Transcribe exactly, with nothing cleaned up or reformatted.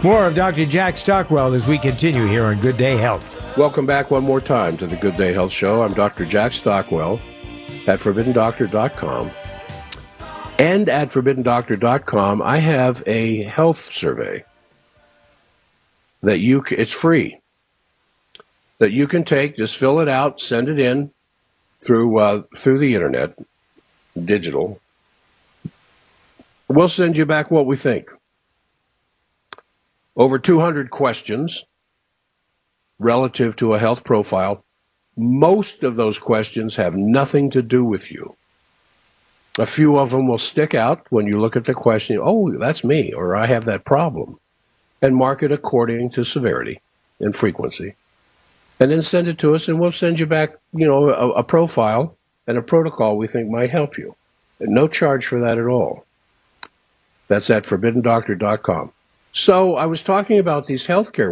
More of Doctor Jack Stockwell as we continue here on Good Day Health. Welcome back one more time to the Good Day Health Show. I'm Doctor Jack Stockwell at forbidden doctor dot com. And at forbidden doctor dot com, I have a health survey that you, it's free, that you can take, just fill it out, send it in through, uh, through the internet, digital. We'll send you back what we think. Over two hundred questions relative to a health profile. Most of those questions have nothing to do with you. A few of them will stick out when you look at the question. Oh, that's me, or I have that problem. And mark it according to severity and frequency. And then send it to us, and we'll send you back, you know, a, a profile and a protocol we think might help you. And no charge for that at all. That's at forbidden doctor dot com. So I was talking about these healthcare